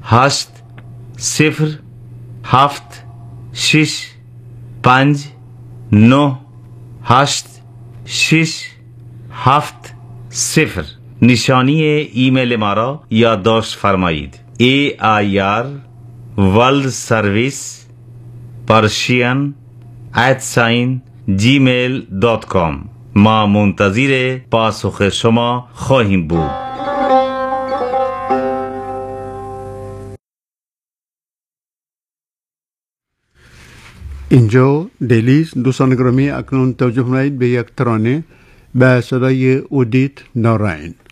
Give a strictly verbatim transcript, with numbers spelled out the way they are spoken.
هشت صفر هفت شش پنج نه هشت شش هفت صفر. نشانی ایمیل ما را یادداشت فرمایید. ای آی آر ورلد سرویس پرشین ات ساین جیمیل دات کام. ما منتظر پاسخ شما خواهیم بود. اینجا دلیز دوستان گرامی، اکنون توجه کنید به یک ترانه به صدای اودیت ناراین.